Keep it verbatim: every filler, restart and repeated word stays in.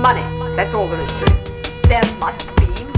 money. That's all there is to it. There must be